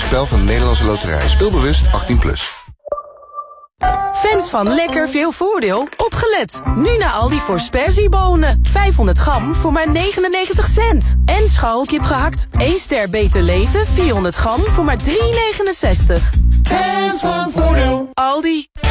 spel van de Nederlandse Loterij. Speelbewust 18+. Fans van lekker veel voordeel, opgelet. Nu naar Aldi voor sperziebonen. 500 gram voor maar 99 cent. En schouwkip gehakt. 1 ster beter leven, 400 gram voor maar 3,69. Fans van voordeel. Aldi.